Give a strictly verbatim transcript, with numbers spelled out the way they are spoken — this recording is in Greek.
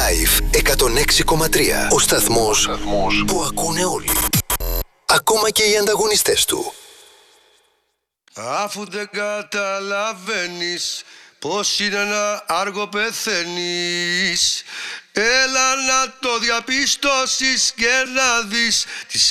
Live εκατόν έξι κόμμα τρία. Ο σταθμός, ο σταθμός που ακούνε όλοι. Ακόμα και οι ανταγωνιστές του. Αφού δεν καταλαβαίνεις πως είναι ένα άργο πεθαίνεις, έλα να το διαπιστώσεις και να δεις τις